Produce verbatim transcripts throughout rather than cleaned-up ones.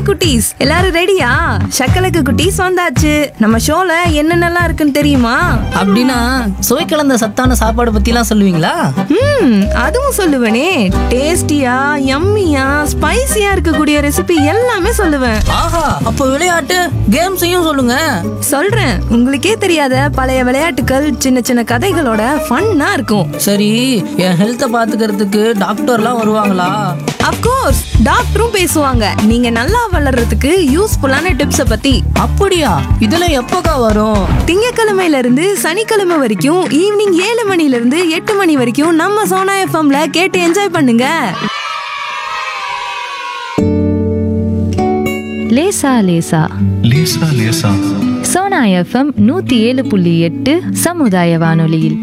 குட்டீஸ், எல்லாரும் ரெடியா? சக்கலக்கு குட்டீஸ் வந்தாச்சு. நம்ம ஷோல என்னென்னலாம் இருக்குன்னு தெரியுமா? அப்படின்னா சுவை கலந்த சத்தான சாப்பாடு பத்திலாம் சொல்லுவீங்களா? ம் அதுவும் சொல்லுவேனே. டேஸ்டியா, யம்மியா, ஸ்பைசியா இருக்கக்கூடிய ரெசிபி எல்லாமே சொல்லுவேன். ஆஹா, அப்போ விளையாட்டு கேம்ஸையும் சொல்லுங்க. சொல்றேன். உங்களுக்கே தெரியாத பழைய விளையாட்டுகள், சின்ன சின்ன கதைகளோட ஃபன்னா இருக்கும். சரி, என் ஹெல்த்தை பாத்துக்கிறதுக்கு டாக்டர்லாம் வருவாங்களா? அப்கோர்ஸ், டாக்டரும் பேசுவாங்க. நீங்க நல்லா வளர்றதுக்கு யூஸ்ஃபுல்லான டிப்ஸ பத்தி. அப்படியா? இதெல்லாம் எப்போக்கா வரும்? திங்கக்கிழமையில இருந்து சனிக்கிழமை வரைக்கும் ஈவினிங் ஏழு மணில இருந்து எட்டு மணி வரைக்கும் நம்ம சோனா எஃப்எம்ல கேட்டு என்ஜாய் பண்ணுங்க. லேசா லேசா லேசா லேசா சோனா எஃப்எம் நூத்தி ஏழு புள்ளி எட்டு சமுதாய வானொலியில்.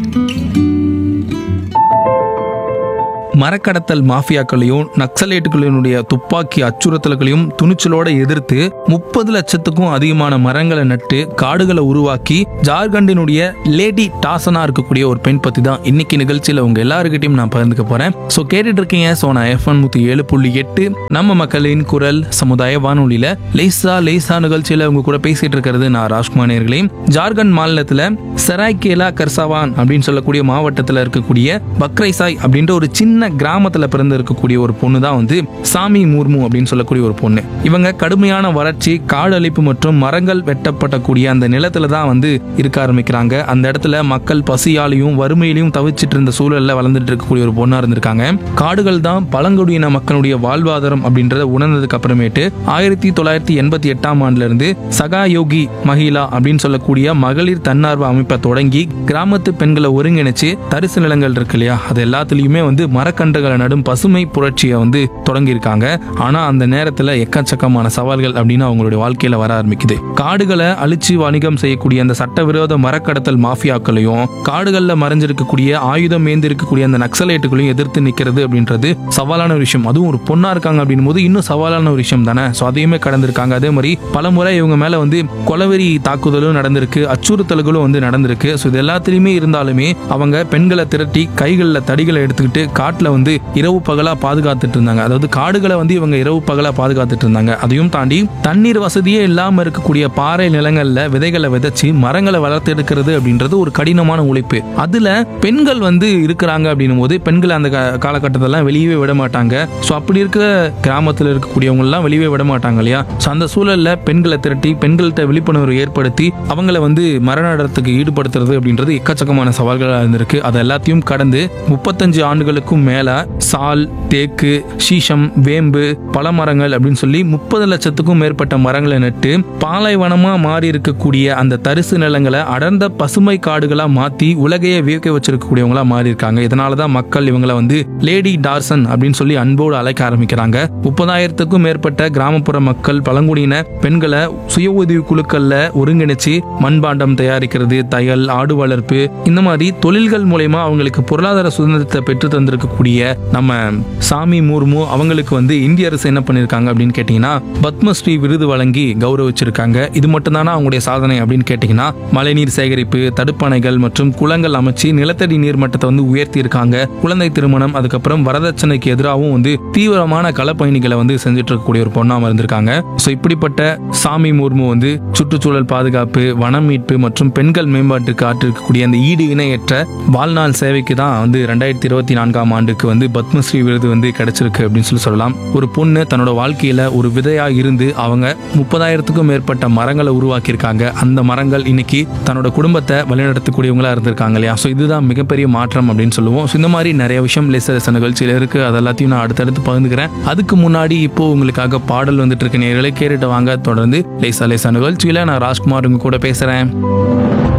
மரக்கடத்தல் மாஃபியாக்களையும் நக்சலைட்டுகளினுடைய துப்பாக்கி அச்சுறுத்தல்களையும் துணிச்சலோட எதிர்த்து முப்பது லட்சத்துக்கும் அதிகமான மரங்களை நட்டு காடுகளை உருவாக்கி ஜார்க்கண்டினுடைய லேடி டாசனா இருக்கக்கூடிய ஒரு பெண் பத்தி தான் இன்னைக்கு நிகழ்ச்சியில உங்க எல்லாருக்கிட்டையும் நான் பகிர்ந்துக்க போறேன். ஸோ கேட்டுட்டு இருக்கீங்க சோனா எஃப்எம் நூத்தி ஏழு புள்ளி எட்டு நம்ம மக்களின் குரல் சமுதாய வானொலியில லேசா லேசா நிகழ்ச்சியில உங்க கூட பேசிட்டு இருக்கிறது நான் ராஜ்குமார் நேயர்களே. ஜார்க்கண்ட் மாநிலத்துல சராய்கேலா கர்சாவான் அப்படின்னு சொல்லக்கூடிய மாவட்டத்துல இருக்கக்கூடிய பக்ரைசாய் அப்படின்ற ஒரு சின்ன கிராமத்துல பிறந்து இருக்கக்கூடிய ஒரு பொண்ணு தான் வந்து சாமி முர்மு அப்படின்னு சொல்லக்கூடிய ஒரு பொண்ணு. இவங்க கடுமையான வறட்சி, காடு அழிப்பு மற்றும் மரங்கள் வெட்டப்படக்கூடிய அந்த நிலத்துல தான் வந்து இருக்க ஆரம்பிக்கிறாங்க. அந்த இடத்துல மக்கள் பசியாலையும் வறுமையிலையும் தவிச்சிட்டு இருந்த சூழல்ல வளர்ந்துட்டு இருக்கக்கூடிய ஒரு பொண்ணா இருந்திருக்காங்க. காடுகள் தான் பழங்குடியின மக்களுடைய வாழ்வாதாரம் அப்படின்றத உணர்ந்ததுக்கு அப்புறமேட்டு ஆயிரத்தி தொள்ளாயிரத்தி எண்பத்தி எட்டாம் ஆண்டுல இருந்து சகா யோகி மகிழா அப்படின்னு சொல்லக்கூடிய மகளிர் தன்னார்வ அமைப்பை தொடங்கி கிராமத்து பெண்களை ஒருங்கிணைச்சு தரிசு நிலங்கள் இருக்கு இல்லையா, அது எல்லாத்துலயுமே வந்து மரக்கன்றுகளை நடும் பசுமை புரட்சியை வந்து தொடங்கியிருக்காங்க. ஆனா அந்த நேரத்துல எக்கச்சக்கமான சவால்கள் அப்படின்னு அவங்களுடைய வாழ்க்கையில வர ஆரம்பிக்குது. காடுகளை அழிச்சு வணிகம் செய்யக்கூடிய அந்த சட்டவிரோத மரக்கடத்தல் மாஃபியாக்களையும் காடுகள்ல மறைஞ்சிருக்கக்கூடிய ஆயுதம் ஏந்தி இருக்கக்கூடிய அந்த நக்சலைட்டுகளையும் எதிர்த்து நிக்கிறது அப்படின்றது சவாலான ஒரு விஷயம். அதுவும் ஒரு பொண்ணா இருக்காங்க அப்படின் போது இன்னும் சவாலான ஒரு விஷயம் தானே. ஸோ அதையுமே கடந்திருக்காங்க. அதே மாதிரி பல முறை இவங்க மேல வந்து கொலவெறி தாக்குதலும் நடந்திருக்கு, அச்சுறுத்தல்களும் வந்து நடந்திருக்கு. ஸோ இது எல்லாத்திலுமே இருந்தாலுமே அவங்க பெண்களை திரட்டி கைகளில் தடிகளை எடுத்துக்கிட்டு காட்டுல வந்து இரவு பகலா பாதுகாத்துட்டு இருந்தாங்க. அதாவது காடுகளை வந்து இவங்க இரவு பகலா பாதுகாத்துட்டு இருந்தாங்க. அதையும் தாண்டி தண்ணீர் வசதியே இல்லாம இருக்கக்கூடிய பாறை நிலங்கள்ல விதைகளை விதைச்சு மரங்களை வளர்த்து எடுக்கிறது அப்படின்றது ஒரு கடினமான உழைப்பு. அதுல பெண்கள் வந்து இருக்கிறாங்க அப்படின்னும் போது பெண்கள் அந்த காலகட்டத்தெல்லாம் வெளியவே விட மாட்டாங்க. ஸோ அப்படி இருக்க கிராமத்தில் இருக்கக்கூடியவங்க எல்லாம் வெளியே விட மாட்டாங்க இல்லையா. ஸோ அந்த சூழல்ல பெண்களை திரட்டி பெண்கள்கிட்ட விழிப்புணர்வு ஏற்படுத்தி அவங்களை வந்து மரநடத்துக்கு ஈடுபடுத்துறது அப்படின்றது எக்கச்சக்கமான சவால்களாக இருந்திருக்கு. அதை எல்லாத்தையும் கடந்து முப்பத்தஞ்சு ஆண்டுகளுக்கும் மேல சால், தேக்கு, சீசம், வேம்பு, பழமரங்கள் அப்படின்னு சொல்லி முப்பது லட்சத்துக்கும் மேற்பட்ட மரங்களை நட்டு பாலைவனமா மாறி இருக்கக்கூடிய அந்த தரிசு நிலங்களை அடர்ந்த பசுமை காடுகளா மாத்தி உலகையே வியக்க வச்சிருக்கக்கூடியவங்களா மாறி இருக்காங்க. இதனாலதான் மக்கள் இவங்களை வந்து லேடி டார்சன் அப்படின்னு சொல்லி அன்போடு அழைக்க ஆரம்பிக்கிறாங்க. முப்பதாயிரத்துக்கும் மேற்பட்ட கிராமப்புற மக்கள் பழங்குடியின பெண்களை சுய உதவி குழுக்கள்ல ஒருங்கிணைச்சு மண்பாண்டம் தயாரிக்கிறது, தையல், ஆடு வளர்ப்பு, இந்த மாதிரி தொழில்கள் மூலமா அவங்களுக்கு பொருளாதார சுதந்திரத்தை பெற்று தந்திருக்கக்கூடிய நம்ம சாமி முர்மு அவங்களுக்கு வந்து இந்திய அரசு என்ன பண்ணிருக்காங்க அப்படின்னு கேட்டீங்கன்னா பத்மஸ்ரீ விருது வழங்கி கௌரவிச்சிருக்காங்க. இது மட்டும் தானா அவங்களுடைய சாதனை அப்படின்னு கேட்டீங்கன்னா மழைநீர் சேகரிப்பு, தடுப்பணைகள் மற்றும் குளங்கள் அமைச்சு நிலத்தடி நீர் மட்டத்தை வந்து உயர்த்தி இருக்காங்க. குழந்தை திருமணம், அதுக்கப்புறம் வரதட்சணைக்கு எதிராகவும் வந்து தீவிரமான களப்பயணிகளை வந்து செஞ்சுட்டு இருக்கக்கூடிய ஒரு பொண்ணா இருந்திருக்காங்க. ஸோ இப்படிப்பட்ட சாமி முர்மு வந்து சுற்றுச்சூழல் பாதுகாப்பு, வனம் மீட்பு மற்றும் பெண்கள் மேம்பாட்டுக்கு ஆற்றிருக்கக்கூடிய அந்த ஈடு இணையற்ற வாழ்நாள் சேவைக்கு தான் வந்து ரெண்டாயிரத்தி இருபத்தி நான்காம் ஆண்டுக்கு வந்து பத்மஸ்ரீ விருது வந்து கிடைச்சிருக்கு அப்படின்னு சொல்லி சொல்லலாம். ஒரு பொண்ணு தன்னோட வாழ்க்கையில ஒரு விதையா இருந்து அவங்க முப்பதாயிரத்துக்கும் மேற்பட்ட மரங்களை உருவாக்கி இருக்காங்க. அந்த மரங்கள் இன்னைக்கு தன்னோட குடும்பத்தை வழிநடத்தக்கூடியவங்களா இருந்திருக்காங்க இல்லையா. ஸோ இதுதான் மிகப்பெரிய மாற்றம் அப்படின்னு சொல்லுவோம். ஸோ இந்த மாதிரி நிறைய விஷயம் லேச லேச நிகழ்ச்சியில இருக்கு. அது எல்லாத்தையும் நான் அடுத்தடுத்து பகிர்ந்துக்கிறேன். அதுக்கு முன்னாடி இப்போ உங்களுக்காக பாடல் வந்துட்டு இருக்கு. நேயர்களே கேட்டுட்டு வாங்க. தொடர்ந்து லேசா லேசா நிகழ்ச்சியில நான் ராஜ்குமார் உங்க கூட பேசுறேன்.